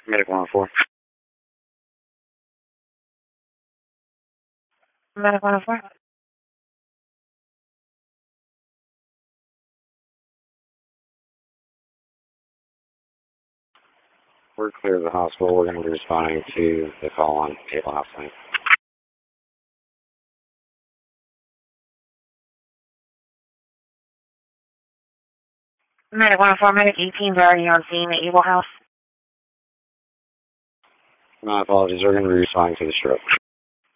Medic 104. Medic 104. We're clear of the hospital. We're going to be responding to the call on Cable House Lane. Medic 104, Medic 18's already on scene at Eagle House. My apologies. We're going to be responding to the stroke.